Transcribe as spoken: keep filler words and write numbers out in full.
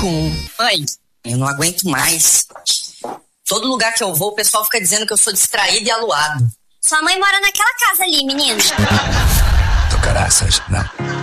Mãe, eu não aguento mais. Todo lugar que eu vou, o pessoal fica dizendo que eu sou distraído e aluado. Sua mãe mora naquela casa ali, menino. Tô caraças, não.